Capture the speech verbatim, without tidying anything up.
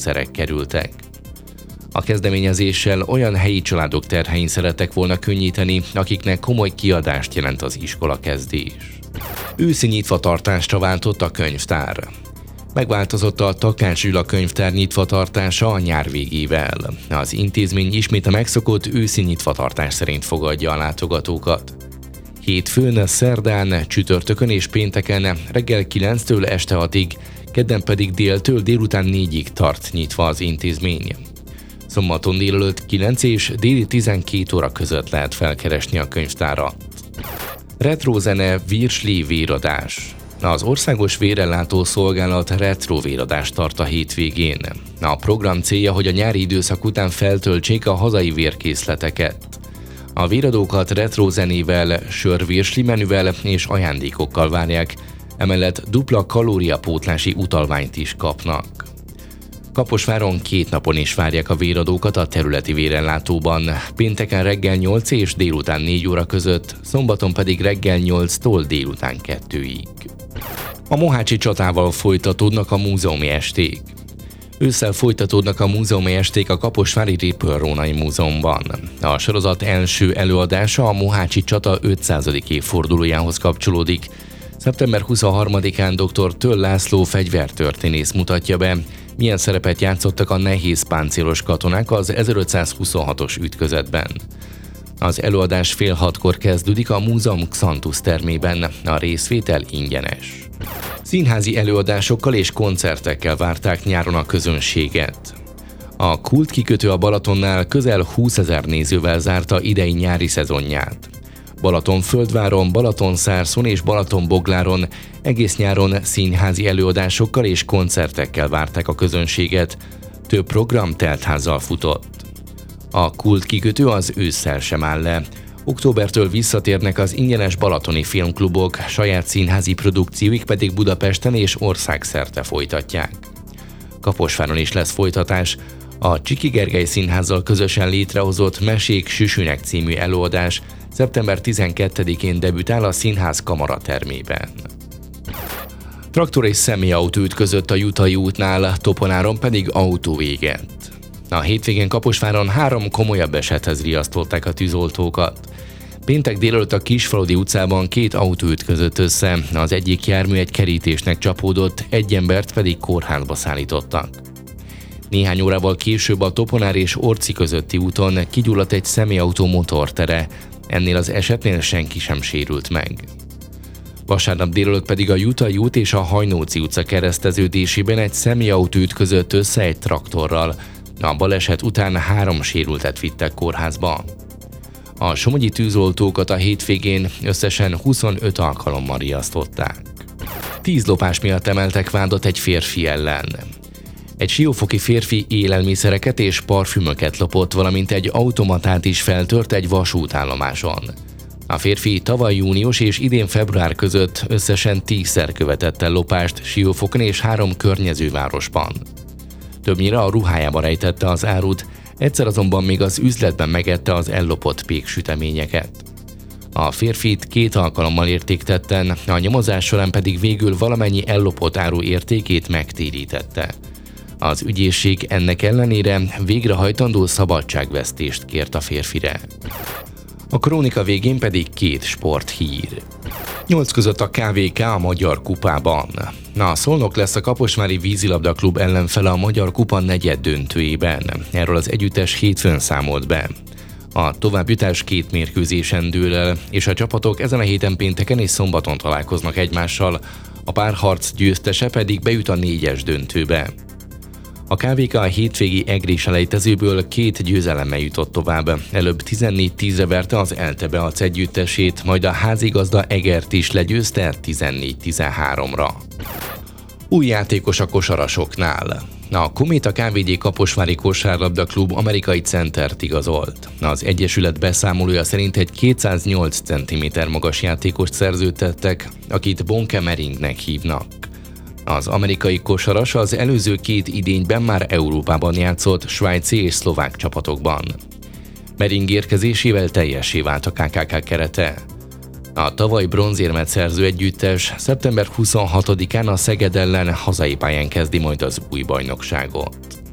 kábítószerek kerültek. A kezdeményezéssel olyan helyi családok terhein szerettek volna könnyíteni, akiknek komoly kiadást jelent az iskola kezdés. Őszi nyitvatartásra váltott a könyvtár. Megváltozott a Takács Gyula könyvtár nyitvatartása a nyár végével. Az intézmény ismét a megszokott őszi nyitvatartás szerint fogadja a látogatókat. Hétfőn, szerdán, csütörtökön és pénteken reggel kilenctől este hatig, kedden pedig déltől délután négyig tart nyitva az intézmény. Szombaton délelőtt kilenc és déli tizenkét óra között lehet felkeresni a könyvtárat. Retrózene Virsli véradás. Az Országos Vérellátó Szolgálat retro véradást tart a hétvégén. A program célja, hogy a nyári időszak után feltöltsék a hazai vérkészleteket. A véradókat retro zenével, sörvirsli menüvel és ajándékokkal várják, emellett dupla kalóriapótlási utalványt is kapnak. Kaposváron két napon is várják a véradókat a területi vérellátóban, pénteken reggel nyolc és délután négy óra között, szombaton pedig reggel nyolctól délután kettőig. A mohácsi csatával folytatódnak a múzeumi esték. Ősszel folytatódnak a múzeumi esték a kaposvári Répőr-Rónai Múzeumban. A sorozat első előadása a mohácsi csata ötszázadik évfordulójához kapcsolódik. szeptember huszonharmadikán dr. Töll László fegyvertörténész mutatja be, milyen szerepet játszottak a nehéz páncélos katonák az ezerötszázhuszonhatos ütközetben. Az előadás fél hatkor kezdődik a múzeum Xantus termében, a részvétel ingyenes. Színházi előadásokkal és koncertekkel várták nyáron a közönséget. A Kult kikötő a Balatonnál közel húszezer nézővel zárta idei nyári szezonját. Balatonföldváron, Balatonszárszon és Balatonbogláron egész nyáron színházi előadásokkal és koncertekkel várták a közönséget, több program teltházzal futott. A Kult kikötő az ősszel sem áll le. Októbertől visszatérnek az ingyenes balatoni filmklubok, saját színházi produkcióik pedig Budapesten és országszerte folytatják. Kaposváron is lesz folytatás. A Csiki Gergely Színházzal közösen létrehozott Mesék Süsűnek című előadás szeptember tizenkettedikén debütál a színház kamaratermében. Traktor és személyautó ütközött a Jutai útnál, Toponáron pedig autó égett. A hétvégén Kaposváron három komolyabb esethez riasztották a tűzoltókat. Péntek délelőtt a Kisfaludy utcában két autó ütközött össze, az egyik jármű egy kerítésnek csapódott, egy embert pedig kórházba szállítottak. Néhány órával később a Toponár és Orci közötti úton kigyulladt egy személyautó motortere, ennél az esetnél senki sem sérült meg. Vasárnap délelőtt pedig a Jutai út és a Hajnóci utca kereszteződésében egy személyautó ütközött össze egy traktorral. A baleset után három sérültet vittek kórházba. A somogyi tűzoltókat a hétvégén összesen huszonöt alkalommal riasztották. Tíz lopás miatt emeltek vádat egy férfi ellen. Egy siófoki férfi élelmiszereket és parfümöket lopott, valamint egy automatát is feltört egy vasútállomáson. A férfi tavaly június és idén február között összesen tízszer követett el lopást Siófokon és három környező városban. Többnyire a ruhájába rejtette az árut, egyszer azonban még az üzletben megette az ellopott péksüteményeket. A férfit két alkalommal értéktetten, a nyomozás során pedig végül valamennyi ellopott áru értékét megtérítette. Az ügyészség ennek ellenére végrehajtandó szabadságvesztést kért a férfire. A krónika végén pedig két sporthír. Nyolc között a ká vé ká a Magyar Kupában. Na, Szolnok lesz a Kaposvári Vízilabda Klub ellenfele a Magyar Kupa negyed döntőjében. Erről az együttes hétfőn számolt be. A továbbjutás két mérkőzésen dől el, és a csapatok ezen a héten pénteken és szombaton találkoznak egymással, a párharc győztese pedig bejut a négyes döntőbe. A ká vé ká a hétvégi egri selejtezőből két győzelemmel jutott tovább. Előbb tizennégy tízre verte az Eltebe Ac együttesét, majd a házigazda Egert is legyőzte tizennégy tizenháromra. Új játékos a kosarasoknál. A Kométa ká vé gé Kaposvári Kosárlabda Klub amerikai centert igazolt. Az egyesület beszámolója szerint egy kétszáznyolc centiméter magas játékost szerződtettek, akit Bonke Meringnek hívnak. Az amerikai kosaras az előző két idényben már Európában játszott svájci és szlovák csapatokban. Mering érkezésével teljessé vált a ká ká ká kerete. A tavaly bronzérmet szerző együttes szeptember huszonhatodikán a Szeged ellen hazai pályán kezdi majd az új bajnokságot.